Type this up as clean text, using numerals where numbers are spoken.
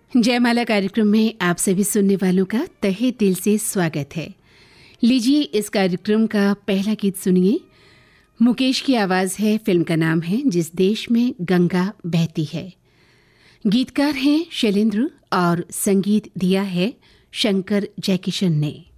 जयमाला कार्यक्रम में आप सभी सुनने वालों का तहे दिल से स्वागत है। लीजिए इस कार्यक्रम का पहला गीत सुनिए। मुकेश की आवाज है, फिल्म का नाम है जिस देश में गंगा बहती है। गीतकार हैं शैलेंद्र और संगीत दिया है शंकर जयकिशन ने।